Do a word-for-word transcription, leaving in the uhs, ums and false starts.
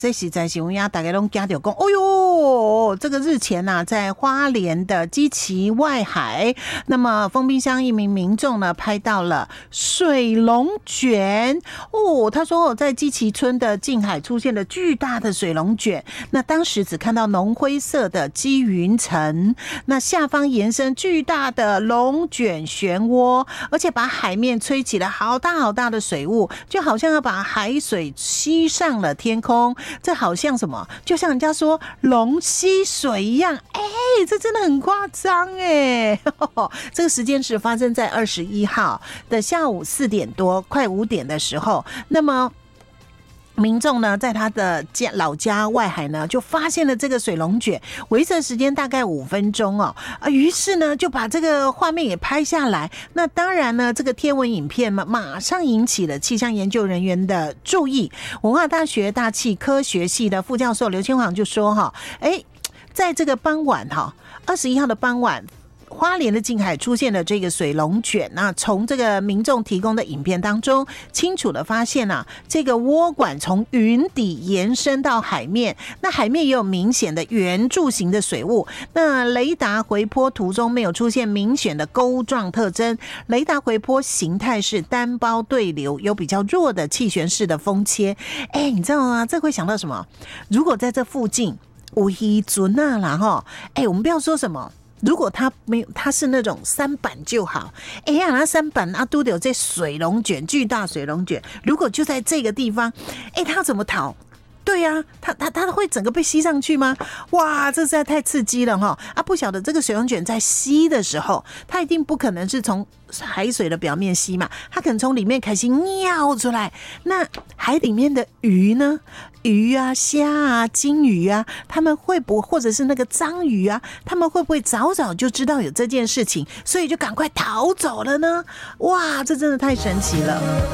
这实在是我们呀，大家都惊到讲，哦哟，这个日前呐、啊，在花莲的基奇外海，那么丰滨乡一名民众呢拍到了水龙卷哦，他说在基奇村的近海出现了巨大的水龙卷，那当时只看到浓灰色的积云层，那下方延伸巨大的龙卷漩涡，而且把海面吹起了好大好大的水雾，就好像要把海水吸上了天空。这好像什么？就像人家说龙吸水一样，哎、欸，这真的很夸张哎！这个时间是发生在二十一号的下午四点多，快五点的时候。那么民众呢，在他的家老家外海呢，就发现了这个水龙卷，维持时间大概五分钟哦，啊，于是呢就把这个画面也拍下来。那当然呢，这个天文影片嘛，马上引起了气象研究人员的注意。文化大学大气科学系的副教授刘千煌就说哈，哎，在这个傍晚哈，二十一号的傍晚。花莲的近海出现了这个水龙卷，那从这个民众提供的影片当中，清楚的发现啊，这个涡管从云底延伸到海面，那海面也有明显的圆柱形的水雾。那雷达回波图中没有出现明显的钩状特征，雷达回波形态是单胞对流，有比较弱的气旋式的风切。哎，你知道吗？这会想到什么？如果在这附近有渔船啊啦哈，哎，我们不要说什么。如果它没有，它是那种三板就好。哎呀，那三板啊，都有这水龙卷，巨大水龙卷。如果就在这个地方，哎，它怎么逃？对呀、啊，它它它会整个被吸上去吗？哇，这实在太刺激了哈！啊，不晓得这个水龙卷在吸的时候，它一定不可能是从海水的表面吸嘛，它可能从里面开始尿出来。那海里面的鱼呢？鱼啊、虾啊、金鱼啊，他们会不或者是那个章鱼啊，他们会不会早早就知道有这件事情，所以就赶快逃走了呢？哇，这真的太神奇了！